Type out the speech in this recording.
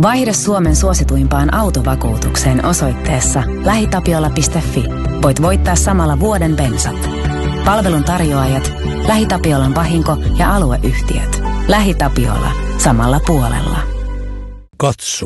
Vaihda Suomen suosituimpaan autovakuutukseen osoitteessa lähitapiola.fi. Voit voittaa samalla vuoden bensat. Palvelun tarjoajat, LähiTapiolan vahinko- ja alueyhtiöt. LähiTapiola. Samalla puolella. Katso,